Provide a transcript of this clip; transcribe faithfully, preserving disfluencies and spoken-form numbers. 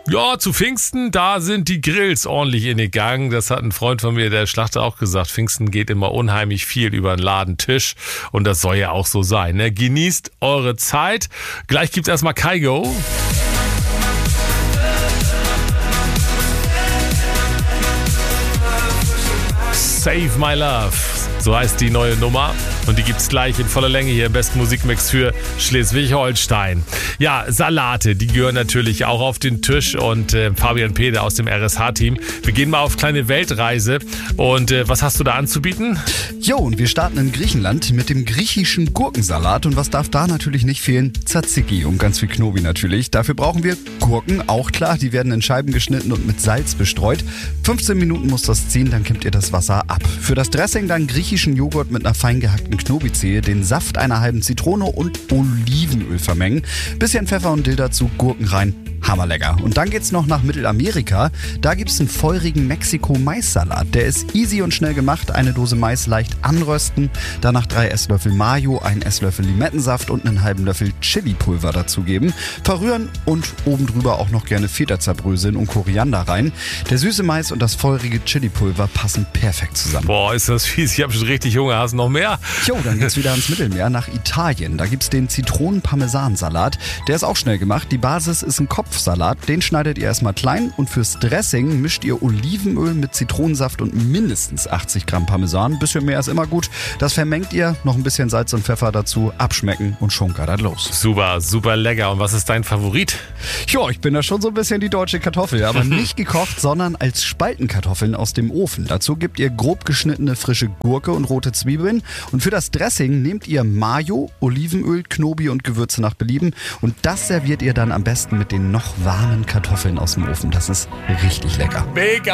Ja, zu Pfingsten, da sind die Grills ordentlich in den Gang. Das hat ein Freund von mir, der Schlachter, auch gesagt. Pfingsten geht immer unheimlich viel über den Ladentisch. Und das soll ja auch so sein. Ne? Genießt eure Zeit. Gleich gibt's erstmal Kygo. Save My Love. So heißt die neue Nummer. Und die gibt's gleich in voller Länge hier im besten Musikmix für Schleswig-Holstein. Ja, Salate, die gehören natürlich auch auf den Tisch. Und äh, Fabian Pede aus dem R S H-Team. Wir gehen mal auf kleine Weltreise. Und äh, was hast du da anzubieten? Jo, und wir starten in Griechenland mit dem griechischen Gurkensalat. Und was darf da natürlich nicht fehlen? Tzatziki und ganz viel Knobi natürlich. Dafür brauchen wir Gurken, auch klar. Die werden in Scheiben geschnitten und mit Salz bestreut. fünfzehn Minuten muss das ziehen, dann kippt ihr das Wasser ab. Für das Dressing dann griechischen Joghurt mit einer fein gehackten Knobizehe, den Saft einer halben Zitrone und Olivenöl vermengen. Bisschen Pfeffer und Dill dazu, Gurken rein. Hammerlecker. Und dann geht's noch nach Mittelamerika. Da gibt's einen feurigen Mexiko-Mais-Salat. Der ist easy und schnell gemacht. Eine Dose Mais leicht anrösten, danach drei Esslöffel Mayo, einen Esslöffel Limettensaft und einen halben Löffel Chili-Pulver dazugeben. Verrühren und oben drüber auch noch gerne Feta zerbröseln und Koriander rein. Der süße Mais und das feurige Chili-Pulver passen perfekt zusammen. Boah, ist das fies. Ich habe schon richtig Hunger. Hast du noch mehr? Jo, dann geht's wieder ans Mittelmeer, nach Italien. Da gibt's den Zitronen-Parmesan-Salat. Der ist auch schnell gemacht. Die Basis ist ein Kopfsalat. Den schneidet ihr erstmal klein und fürs Dressing mischt ihr Olivenöl mit Zitronensaft und mindestens achtzig Gramm Parmesan. Ein bisschen mehr ist immer gut. Das vermengt ihr, noch ein bisschen Salz und Pfeffer dazu, abschmecken und schon geht das los. Super, super lecker. Und was ist dein Favorit? Ja, ich bin da schon so ein bisschen die deutsche Kartoffel, aber nicht gekocht, sondern als Spaltenkartoffeln aus dem Ofen. Dazu gebt ihr grob geschnittene frische Gurke und rote Zwiebeln. Und für das Dressing nehmt ihr Mayo, Olivenöl, Knobi und Gewürze nach Belieben. Und das serviert ihr dann am besten mit den noch warmen Kartoffeln aus dem Ofen. Das ist richtig lecker. Mega!